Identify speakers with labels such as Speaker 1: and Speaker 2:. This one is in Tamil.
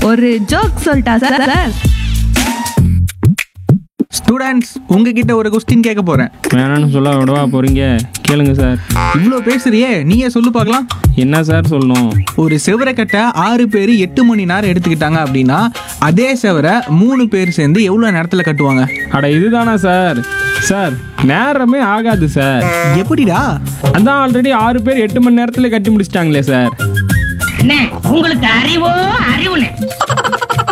Speaker 1: ஒரு ஜோக் சொல்லிட்டா சார்.
Speaker 2: ஸ்டூடெண்ட்ஸ், உங்ககிட்ட ஒரு கொஸ்டின் கேட்க போறேன்.
Speaker 3: வேணான்னு சொல்ல விடவா போறீங்க? கேளுங்க சார்.
Speaker 2: இவ்வளோ பேசுறியே, நீயே சொல்லு பார்க்கலாம்.
Speaker 3: என்ன சார் சொல்லணும்?
Speaker 2: ஒரு செவரை கட்ட 6 பேர் 8 மணி நேரம் எடுத்துக்கிட்டாங்க அப்படின்னா அதே செவரை 3 பேர் சேர்ந்து எவ்வளோ நேரத்தில் கட்டுவாங்க?
Speaker 3: அட இதுதானா சார்? சார் நேரமே ஆகாது சார்.
Speaker 2: எப்படிடா?
Speaker 3: அதான் ஆல்ரெடி 6 பேர் 8 மணி நேரத்தில் கட்டி முடிச்சிட்டாங்களே சார்.
Speaker 4: உங்களுக்கு அறிவோ அறிவுனே